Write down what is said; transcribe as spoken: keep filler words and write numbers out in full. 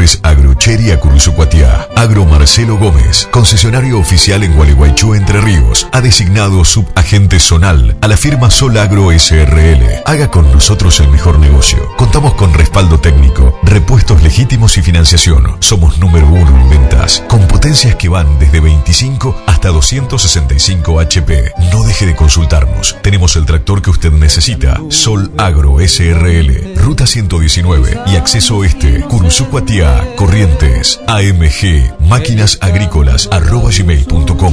Flores Agrocheria Curuzucuatiá. Agro Marcelo Gómez, concesionario oficial en Gualeguaychú, Entre Ríos, ha designado subagente zonal a la firma Sol Agro S R L. Haga con nosotros el mejor negocio. Contamos con respaldo técnico, repuestos legítimos y financiación. Somos número uno en ventas, con potencias que van desde veinticinco hasta doscientos sesenta y cinco H P. No deje de consultarnos. Tenemos el tractor que usted necesita. Sol Agro S R L, Ruta ciento diecinueve y Acceso Este, Curuzucuatiá, Corrientes. A M G Máquinas Agrícolas arroba gmail punto com.